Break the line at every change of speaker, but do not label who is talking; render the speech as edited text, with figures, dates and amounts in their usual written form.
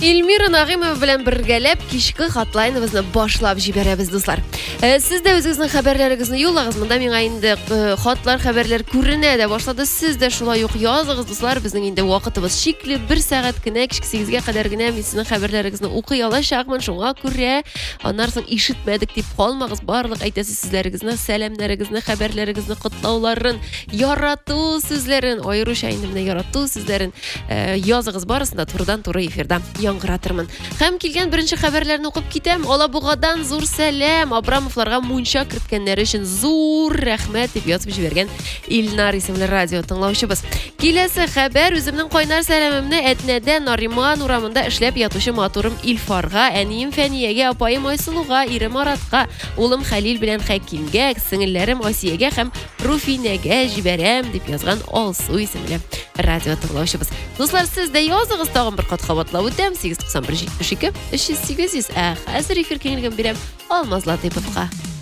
Эльмира Нағимова белән бергәләп кичке хатлайныбызны башлап җибәрәбез, дуслар. Сез дә үзегезнең хәбәрләрегезне юллагыз. Монда миңа инде хатлар, хәбәрләр күренә дә башлады. Сез дә шулай ук языгыз, дуслар. Безнең инде вакытыбыз шикле, 1 сәгать кенә, кичке 8-гә кадәр генә мин сезнең хәбәрләрегезне укый алачакмын. Шуңа күрә аннан соң ишетмәдек дип калмагыз. Барлык әйтәсе сүзләрегезне, сәламнәрегезне, хәбәрләрегезне, котлауларын, ярату сүзләрен, аеруча инде менә ярату сүзләрен языгыз, барысын да турыдан-туры эфирда яңгыратырмын. Һәм килгән беренче хәбәрләрне укып китәм. Алабугадан зур сәлам. Абрамовларга мунча керткәннәре өчен зур рәхмәт дип язып җибәргән Илнар исемле радио тыңлаучыбыз. Киләсе хәбәр үземнең кайнар сәламемне Әтнәдә Нариман урамында эшләп ятучы матурым Илфарга, әнием Фәниягә, апаем Айсылуга, ирем Аратка, улым Хәлил белән Хәкимгә, сеңелләрем Асиягә һәм Руфинәгә җибәрәм дип язган Алсу исемле радио тыңлаучыбыз. Дуслар, сез дә языгыз, тагын бер кат кабатлап үтәм. 891 72 308. Хәзер эфир киңлеген бирәм Алмаз Латыйповка.